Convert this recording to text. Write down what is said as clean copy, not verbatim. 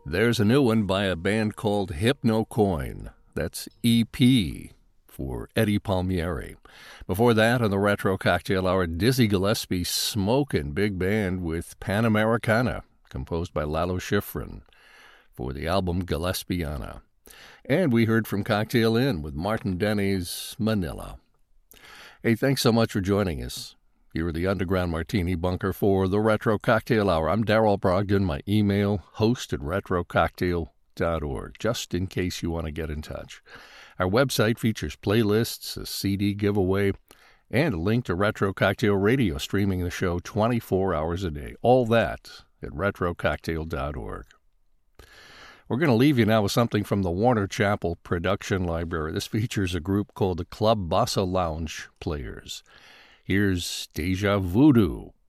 There's a new one by a band called Hypnocoin. That's EP for Eddie Palmieri. Before that, on the Retro Cocktail Hour, Dizzy Gillespie smoking big band with Panamericana, composed by Lalo Schifrin for the album Gillespiana. And we heard from Cocktail Inn with Martin Denny's Manila. Hey, thanks so much for joining us. You're the Underground Martini Bunker for the Retro Cocktail Hour. I'm Darrell Brogdon. My email, host@retrococktail.org, just in case you want to get in touch. Our website features playlists, a CD giveaway, and a link to Retro Cocktail Radio, streaming the show 24 hours a day. All that at retrococktail.org. We're going to leave you now with something from the Warner Chappell Production Library. This features a group called the Club Bossa Lounge Players. Here's Deja Voodoo.